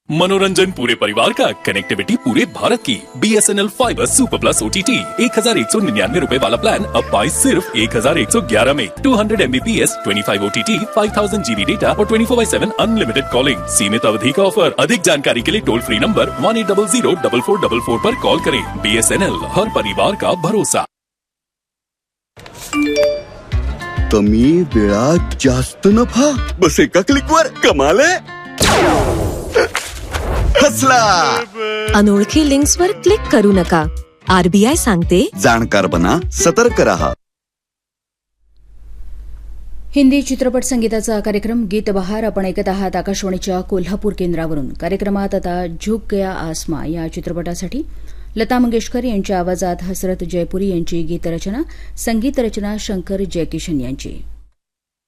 मनोरंजन पूरे परिवार का, कनेक्टिविटी पूरे भारत की। BSNL fibre super plus OTT 1199 रूपए वाला प्लान अब पाए सिर्फ 1111 में। 200 MBPS 25 OTT 5000 GB डेटा और 24/7 अनलिमिटेड कॉलिंग। सीमित अवधि का ऑफर। अधिक जानकारी के लिए टोल फ्री नंबर 1800-4444 पर कॉल करें। BSNL हर परिवार का भरोसा। कमी वेळात जास्त नफा, बस एका क्लिकवर कमाल आहे। हसला। अनोळखी लिंक्सवर क्लिक करू नका। RBI सांगते, जाणकार बना, सतर्क रहा। हिंदी चित्रपट संगीताचा कार्यक्रम गीत बहार आपण ऐकत आहात आकाशवाणीच्या कोल्हापूर केंद्रावरून। कार्यक्रमात आता झुक गया आसमा या चित्रपटासाठी लता मंगेशकर यांच्या आवाजात हसरत जयपुरी यांची गीतरचना, संगीत रचना शंकर जयकिशन यांची।